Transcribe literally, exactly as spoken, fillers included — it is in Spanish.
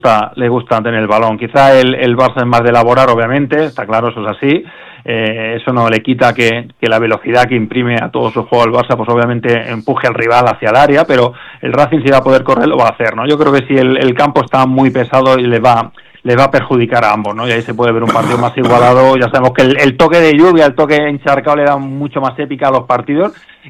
gusta, le gusta tener el balón. Quizá el, el Barça es más de elaborar, obviamente, está claro, eso es así. Eh, eso no le quita que, que la velocidad que imprime a todo su juego el Barça, pues obviamente empuje al rival hacia el área, pero el Racing, si va a poder correr, lo va a hacer, ¿no? Yo creo que si el, el campo está muy pesado y le va le va a perjudicar a ambos, ¿no? Y ahí se puede ver un partido más igualado. Ya sabemos que el, el toque de lluvia, el toque encharcado le da mucho más épica a los partidos.